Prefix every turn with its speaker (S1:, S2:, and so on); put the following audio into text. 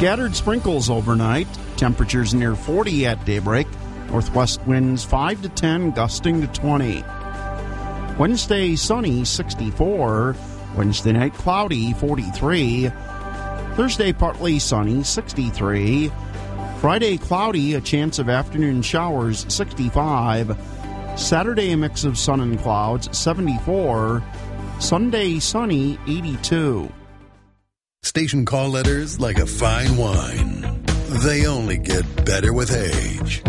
S1: Scattered sprinkles overnight. Temperatures near 40 at daybreak. Northwest winds 5 to 10, gusting to 20. Wednesday, sunny, 64. Wednesday night, cloudy, 43. Thursday, partly sunny, 63. Friday, cloudy, a chance of afternoon showers, 65. Saturday, a mix of sun and clouds, 74. Sunday, sunny, 82.
S2: Station call letters like a fine wine. They only get better with age.